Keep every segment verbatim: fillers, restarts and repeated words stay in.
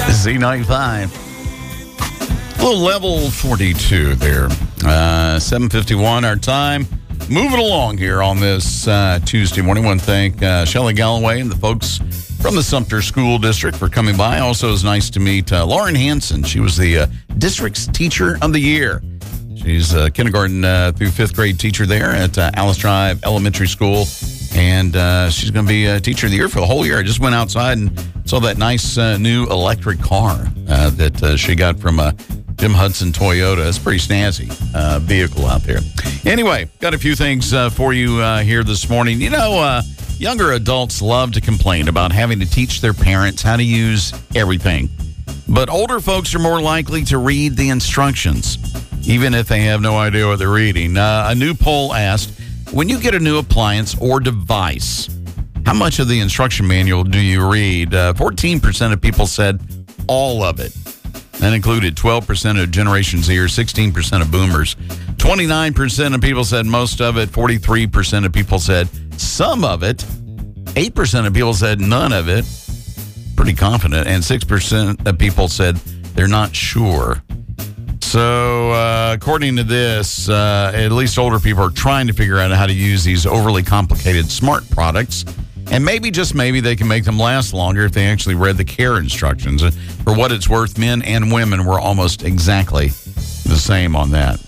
Z ninety-five. Well, level forty-two there. Uh, seven fifty-one our time. Moving along here on this uh, Tuesday morning. I want to thank uh, Shelley Galloway and the folks from the Sumter School District for coming by. Also, it's nice to meet uh, Lauren Hansen. She was the uh, district's Teacher of the Year. She's a kindergarten uh, through fifth grade teacher there at uh, Alice Drive Elementary School. And uh, she's going to be a Teacher of the Year for the whole year. I just went outside and saw that nice uh, new electric car uh, that uh, she got from uh, Jim Hudson Toyota. It's a pretty snazzy uh, vehicle out there. Anyway, got a few things uh, for you uh, here this morning. You know, uh, younger adults love to complain about having to teach their parents how to use everything. But older folks are more likely to read the instructions, even if they have no idea what they're reading. Uh, a new poll asked, when you get a new appliance or device, how much of the instruction manual do you read? Uh, fourteen percent of people said all of it. That included twelve percent of Generation Z, or sixteen percent of boomers. twenty-nine percent of people said most of it. forty-three percent of people said some of it. eight percent of people said none of it. Pretty confident. And six percent of people said they're not sure. So, uh, according to this, uh, at least older people are trying to figure out how to use these overly complicated smart products. And maybe, just maybe, they can make them last longer if they actually read the care instructions. For what it's worth, men and women were almost exactly the same on that.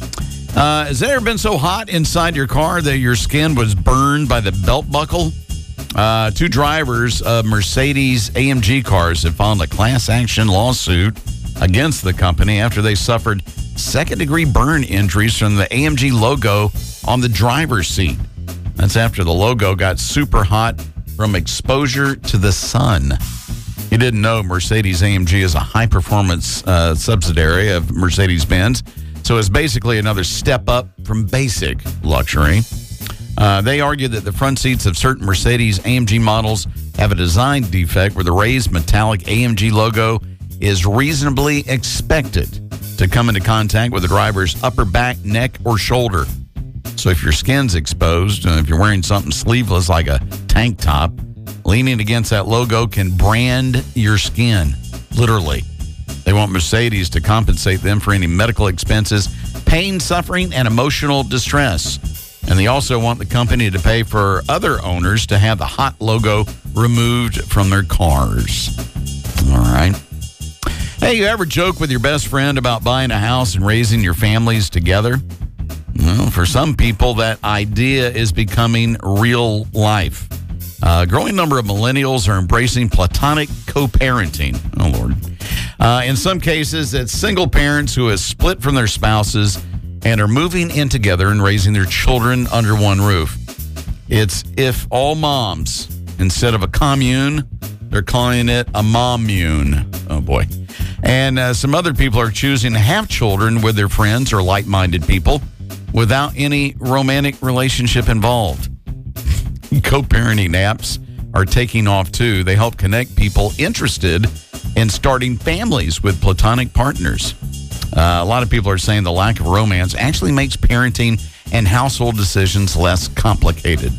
Uh, has it ever been so hot inside your car that your skin was burned by the belt buckle? Uh, two drivers of Mercedes A M G cars have filed a class action lawsuit against the company after they suffered second-degree burn injuries from the A M G logo on the driver's seat. That's after the logo got super hot from exposure to the sun. You didn't know Mercedes A M G is a high-performance uh, subsidiary of Mercedes-Benz, so it's basically another step up from basic luxury. Uh, they argue that the front seats of certain Mercedes A M G models have a design defect where the raised metallic A M G logo is reasonably expected to come into contact with the driver's upper back, neck, or shoulder. So if your skin's exposed, uh, if you're wearing something sleeveless like a tank top, leaning against that logo can brand your skin, literally. They want Mercedes to compensate them for any medical expenses, pain, suffering, and emotional distress. And they also want the company to pay for other owners to have the hot logo removed from their cars. All right. Hey, you ever joke with your best friend about buying a house and raising your families together? Well, for some people, that idea is becoming real life. A growing number of millennials are embracing platonic co-parenting. Oh, Lord. Uh, in some cases, it's single parents who have split from their spouses and are moving in together and raising their children under one roof. It's if all moms, instead of a commune, they're calling it a mommune. Oh, boy. And uh, some other people are choosing to have children with their friends or like-minded people without any romantic relationship involved. Co-parenting apps are taking off, too. They help connect people interested in starting families with platonic partners. Uh, a lot of people are saying the lack of romance actually makes parenting and household decisions less complicated.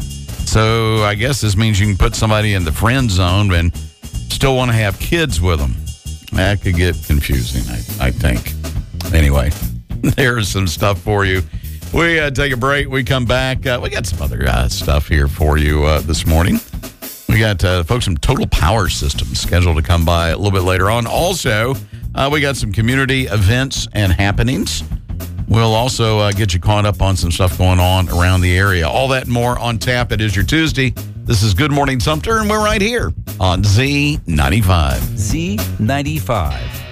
So I guess this means you can put somebody in the friend zone and still want to have kids with them. That could get confusing, I, I think. Anyway, there's some stuff for you. We uh, take a break. We come back. Uh, we got some other uh, stuff here for you uh, this morning. We got uh, folks from Total Power Systems scheduled to come by a little bit later on. Also, uh, we got some community events and happenings. We'll also uh, get you caught up on some stuff going on around the area. All that and more on tap. It is your Tuesday. This is Good Morning Sumter, and we're right here on Z ninety-five. Z ninety-five.